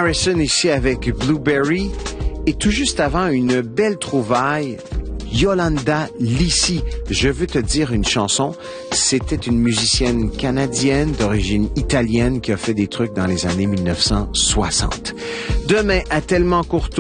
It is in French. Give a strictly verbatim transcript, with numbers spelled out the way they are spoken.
Harrison ici avec Blueberry. Et tout juste avant, une belle trouvaille, Yolanda Lissi. Je veux te dire une chanson. C'était une musicienne canadienne d'origine italienne qui a fait des trucs dans les années mille neuf cent soixante. Demain, à Tellement Courtois,